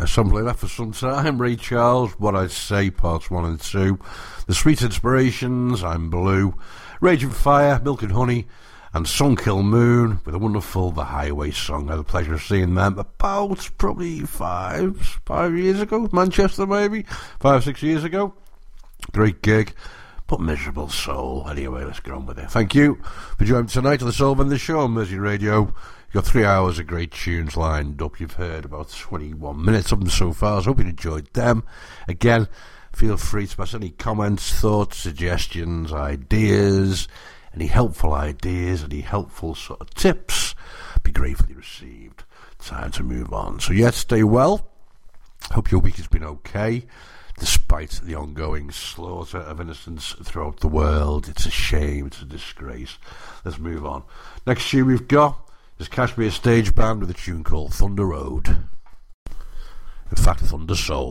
Assembly left for some time. Ray Charles, What I Say, Parts 1 and 2. The Sweet Inspirations, I'm Blue. Raging Fire, Milk and Honey, and Sunkill Moon with a wonderful The Highway song. I had the pleasure of seeing them about probably 5 years ago. Manchester, maybe 5-6 years ago. Great gig, but miserable soul. Anyway, let's get on with it. Thank you for joining tonight on the Soul Vendor Show on Mersey Radio. You've got 3 hours of great tunes lined up. You've heard about 21 minutes of them so far. So I hope you enjoyed them. Again, feel free to pass any comments, thoughts, suggestions, ideas, any helpful ideas, any helpful sort of tips. Be gratefully received. Time to move on. So yes, stay well. Hope your week has been okay, despite the ongoing slaughter of innocents throughout the world. It's a shame. It's a disgrace. Let's move on. Next tune we've got is Kashmir Stage Band with a tune called Thunder Road. In fact, Thunder Soul.